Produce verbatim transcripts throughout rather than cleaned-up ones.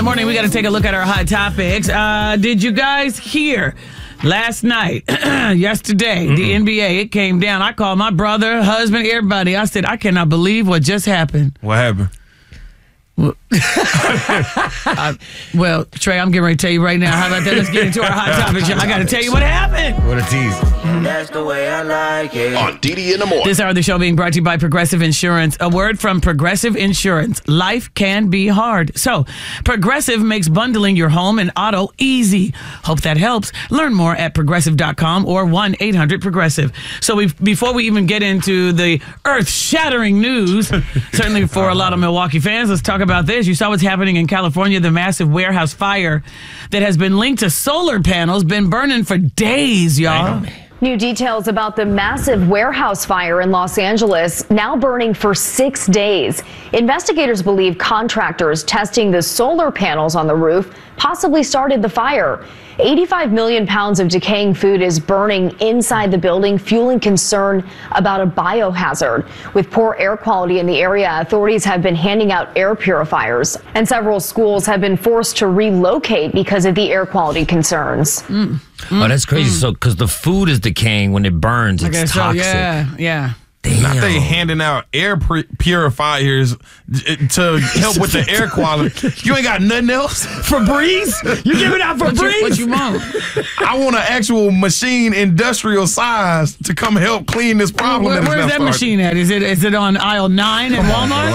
the morning, we got to take a look at our hot topics. Uh, did you guys hear last night, yesterday, mm-hmm. the N B A, it came down. I called my brother, husband, everybody. I said, I cannot believe what just happened. What happened? Well, I, well, Trey, I'm getting ready to tell you right now. How about that? Let's get into our hot topics. I got to tell you what happened. What a tease. That's the way I like it. On D D in the morning. This hour of the show being brought to you by Progressive Insurance. A word from Progressive Insurance. Life can be hard. So, Progressive makes bundling your home and auto easy. Hope that helps. Learn more at progressive dot com or one eight hundred progressive. So, we before we even get into the earth-shattering news, certainly for a lot of Milwaukee fans, let's talk about this. You saw what's happening in California, the massive warehouse fire that has been linked to solar panels, been burning for days, y'all. New details about the massive warehouse fire in Los Angeles, now burning for six days. Investigators believe contractors testing the solar panels on the roof possibly started the fire. eighty-five million pounds of decaying food is burning inside the building, fueling concern about a biohazard. With poor air quality in the area, authorities have been handing out air purifiers, and several schools have been forced to relocate because of the air quality concerns. Mm. Mm. Oh, that's crazy. Mm. So, because the food is decaying when it burns, it's okay, so, toxic. Yeah, yeah. Damn. Not they handing out air pur- purifiers to help with the air quality. You ain't got nothing else? Febreze? You giving out Febreze? What you, what you want? I want an actual machine, industrial size, to come help clean this problem. Where, that where's that started. machine at? Is it is it on aisle nine at Walmart?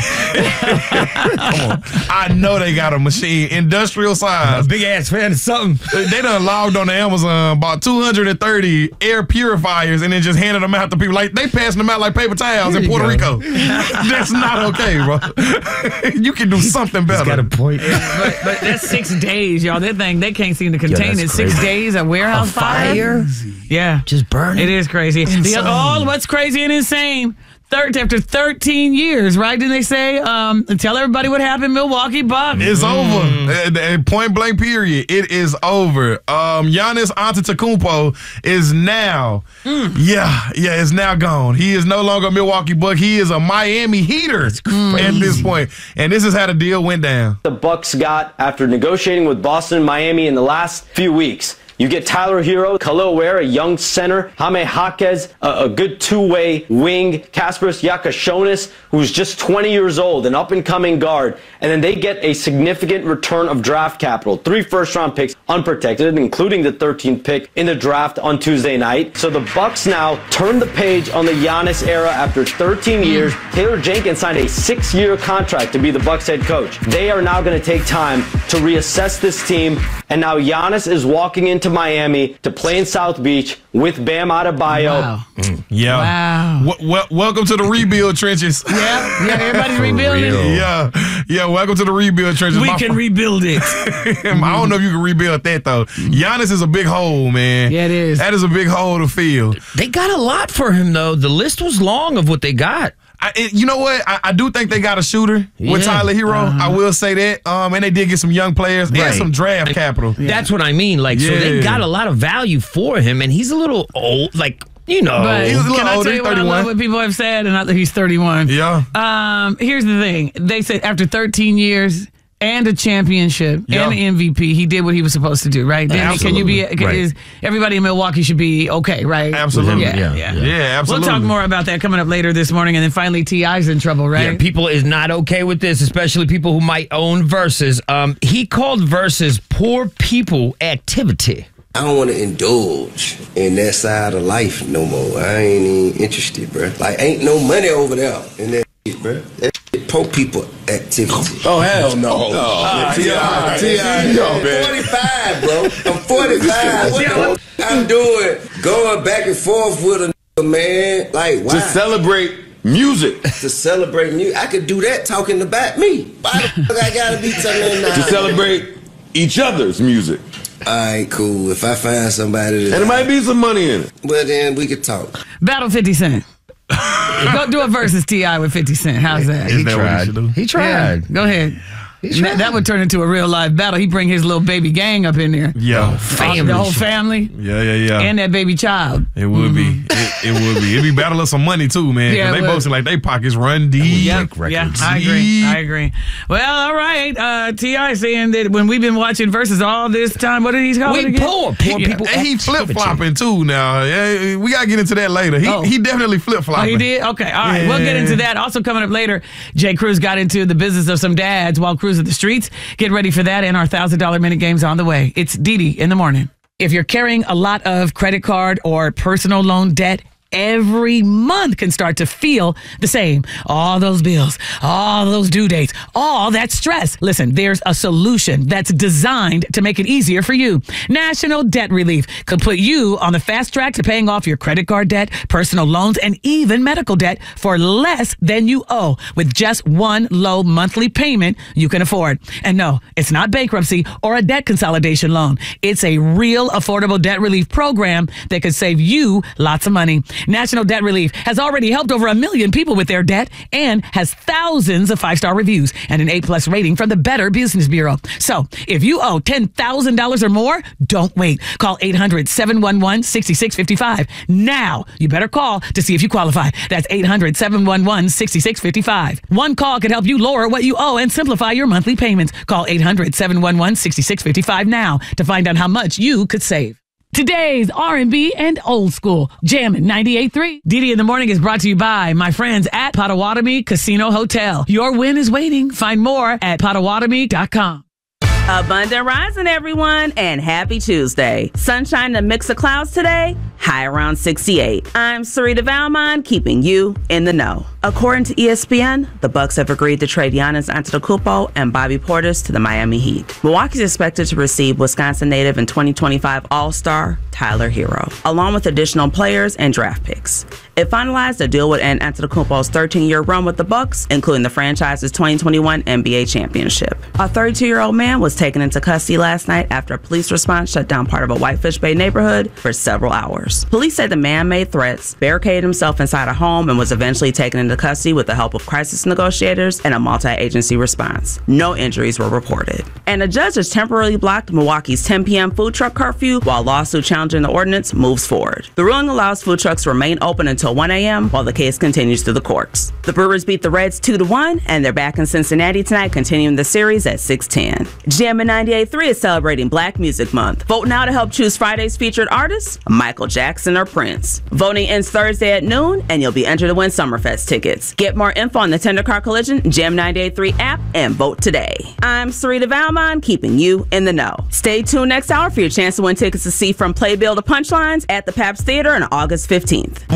Come on. I know they got a machine, industrial size. A big ass fan of something. They done logged on to Amazon, bought two hundred thirty air purifiers, and then just handed them out to people. Like, they passing them out like paper towels in Puerto Rico. That's not okay, bro. You can do something better. He's got a point. but, but that's six days, y'all. That thing, they can't seem to contain Yo, it. Six crazy. days, a warehouse a fire? fire? Yeah. Just burning. It is crazy. The, oh, what's crazy and insane? Third, after thirteen years, right? Didn't they say? Um, tell everybody what happened, Milwaukee Bucks. It's mm. over. Uh, point blank, period. It is over. Um, Giannis Antetokounmpo is now, mm. yeah, yeah, is now gone. He is no longer a Milwaukee Buck. He is a Miami Heater at this point. And this is how the deal went down. The Bucks got after negotiating with Boston and Miami in the last few weeks. You get Tyler Hero, Khalil Ware, a young center, Jaime Jaquez, a, a good two-way wing, Kasparas Yakashonis, who's just twenty years old, an up-and-coming guard, and then they get a significant return of draft capital. Three first-round picks unprotected, including the thirteenth pick in the draft on Tuesday night. So the Bucks now turn the page on the Giannis era after thirteen years. Taylor Jenkins signed a six-year contract to be the Bucks head coach. They are now going to take time to reassess this team, and now Giannis is walking into Miami to play in South Beach with Bam Adebayo. Wow. Mm, yeah. Wow. W- w- welcome to the rebuild trenches. Yeah, yeah, everybody's rebuilding. Yeah, yeah. Welcome to the rebuild trenches. We My can f- rebuild it. I don't know if you can rebuild that though. Giannis is a big hole, man. Yeah, it is. That is a big hole to fill. They got a lot for him though. The list was long of what they got. I, it, you know what? I, I do think they got a shooter Yeah. with Tyler Hero. Uh-huh. I will say that. Um, and they did get some young players Right. and some draft Like, capital. Yeah. That's what I mean. Like, so they Yeah. got a lot of value for him, and he's a little old. Like, you know, But He's a little can I older, tell you what I thirty-one. love what people have said? And I think he's thirty-one. Yeah. Um, here's the thing. They said after thirteen years and a championship Yeah. and an M V P, he did what he was supposed to do, right? Then Can you be? Can, Right. is, everybody in Milwaukee should be okay, right? Absolutely. Yeah, Yeah, yeah. yeah. Yeah, absolutely. We'll talk more about that coming up later this morning. And then finally, T I's in trouble, right? Yeah, people is not okay with this, especially people who might own Versus. Um, he called Versus poor people activity. I don't want to indulge in that side of life no more. I ain't even interested, bruh. Like, ain't no money over there in that shit, bruh. That shit poor people activity. Oh, hell no. Oh, T I, T I, I'm forty-five, bro. I'm forty-five. What the I'm doing going back and forth with a nigga, man. Like, why? To celebrate music. To celebrate music. I could do that talking about me. Why the fuck I gotta be telling now? To celebrate each other's music. All right, cool. If I find somebody that... And there might be some money in it. Well, then we could talk. Battle fifty Cent. Go do a versus T I with fifty Cent. How's that? Is that what he should do? He tried. Yeah, go ahead. That, that would turn into a real live battle. He bring his little baby gang up in there. Yeah. The whole family. Yeah, yeah, yeah. And that baby child. It would mm-hmm. be. It, It would be. It'd be battle of some money too, man. Yeah, Because it they would. boasting like they pockets run deep. Yep. Yeah, I agree. I agree. Well, all right. Uh, T I saying that when we've been watching Versus all this time, what did he call it We again? poor, poor He, people. and he flip activity. flopping too now. Yeah, we gotta get into that later. He Oh. he definitely flip Oh, flopping. he did? Okay. All right. We'll get into that. Also coming up later, Jay Cruz got into the business of some dads while cruising the streets. Get ready for that, and our one thousand dollars minute game's on the way. It's Dee Dee in the morning. If you're carrying a lot of credit card or personal loan debt, every month can start to feel the same. All those bills, all those due dates, all that stress. Listen, there's a solution that's designed to make it easier for you. National Debt Relief could put you on the fast track to paying off your credit card debt, personal loans, and even medical debt for less than you owe with just one low monthly payment you can afford. And no, it's not bankruptcy or a debt consolidation loan. It's a real affordable debt relief program that could save you lots of money. National Debt Relief has already helped over a million people with their debt and has thousands of five-star reviews and an A-plus rating from the Better Business Bureau. So if you owe ten thousand dollars or more, don't wait. Call eight hundred, seven one one, six six five five. Now, you better call to see if you qualify. That's eight hundred, seven one one, six six five five. One call can help you lower what you owe and simplify your monthly payments. Call eight hundred, seven one one, six six five five now to find out how much you could save. Today's R and B and old school. Jammin' ninety-eight point three. Dee Dee in the Morning is brought to you by my friends at Potawatomi Casino Hotel. Your win is waiting. Find more at potawatomi dot com. Abundant rising, everyone, and happy Tuesday. Sunshine and a mix of clouds today, high around sixty-eight. I'm Sarita Valmont, keeping you in the know. According to E S P N, the Bucks have agreed to trade Giannis Antetokounmpo and Bobby Portis to the Miami Heat. Milwaukee's expected to receive Wisconsin native and twenty twenty-five All-Star Tyler Hero, along with additional players and draft picks. It finalized a deal would end Antetokounmpo's thirteen-year run with the Bucks, including the franchise's twenty twenty-one N B A championship. A thirty-two-year-old man was taken into custody last night after a police response shut down part of a Whitefish Bay neighborhood for several hours. Police said the man made threats, barricaded himself inside a home, and was eventually taken into custody with the help of crisis negotiators and a multi-agency response. No injuries were reported. And a judge has temporarily blocked Milwaukee's ten p.m. food truck curfew while lawsuit challenging the ordinance moves forward. The ruling allows food trucks to remain open until one a.m. while the case continues through the courts. The Brewers beat the Reds two to one, and they're back in Cincinnati tonight, continuing the series at six ten. Jammin' ninety-eight point three is celebrating Black Music Month. Vote now to help choose Friday's featured artists, Michael Jackson or Prince. Voting ends Thursday at noon, and you'll be entered to win Summerfest tickets. Get more info on the Tender Car Collision Jam ninety-eight point three app and vote today. I'm Sarita Valmont, keeping you in the know. Stay tuned next hour for your chance to win tickets to see From Playbill to Punchlines at the Pabst Theater on August fifteenth.